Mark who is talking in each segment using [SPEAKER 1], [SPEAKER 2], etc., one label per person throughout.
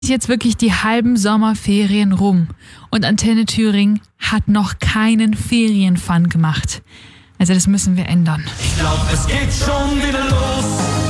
[SPEAKER 1] Jetzt wirklich die halben Sommerferien rum und Antenne Thüringen hat noch keinen Ferienfun gemacht. Also das müssen wir ändern.
[SPEAKER 2] Ich glaub, es geht schon wieder los.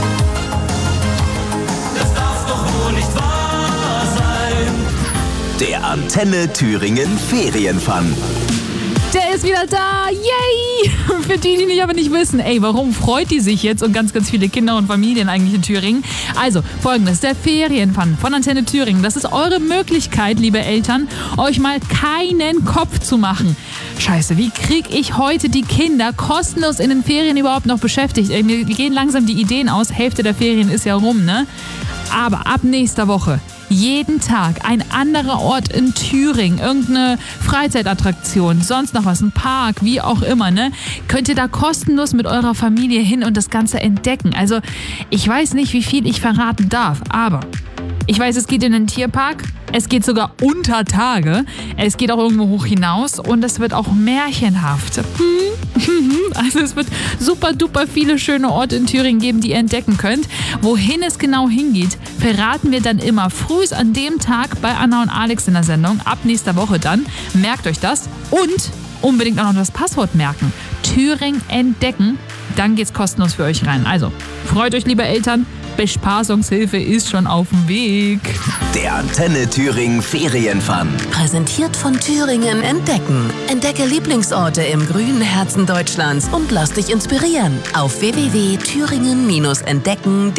[SPEAKER 2] Das darf doch wohl nicht wahr sein.
[SPEAKER 3] Der Antenne Thüringen Ferienfun.
[SPEAKER 1] Der ist wieder da, yay! Für die aber nicht wissen, warum freut die sich jetzt und ganz, ganz viele Kinder und Familien eigentlich in Thüringen? Also, folgendes, der Ferienfun von Antenne Thüringen, das ist eure Möglichkeit, liebe Eltern, euch mal keinen Kopf zu machen. Scheiße, wie krieg ich heute die Kinder kostenlos in den Ferien überhaupt noch beschäftigt? Mir gehen langsam die Ideen aus, Hälfte der Ferien ist ja rum, ne? Aber ab nächster Woche jeden Tag ein anderer Ort in Thüringen, irgendeine Freizeitattraktion, sonst noch was, ein Park, wie auch immer, ne? Könnt ihr da kostenlos mit eurer Familie hin und das Ganze entdecken. Also ich weiß nicht, wie viel ich verraten darf, aber ich weiß, es geht in den Tierpark, es geht sogar unter Tage, es geht auch irgendwo hoch hinaus und es wird auch märchenhaft. Also es wird super duper viele schöne Orte in Thüringen geben, die ihr entdecken könnt. Wohin es genau hingeht, verraten wir dann immer frühs an dem Tag bei Anna und Alex in der Sendung, ab nächster Woche dann. Merkt euch das und unbedingt auch noch das Passwort merken. Thüringen entdecken, dann geht's kostenlos für euch rein. Also freut euch, liebe Eltern. Bespaßungshilfe ist schon auf dem Weg.
[SPEAKER 3] Der Antenne Thüringen Ferienfun.
[SPEAKER 4] Präsentiert von Thüringen Entdecken. Entdecke Lieblingsorte im grünen Herzen Deutschlands und lass dich inspirieren auf www.thüringen-entdecken.de.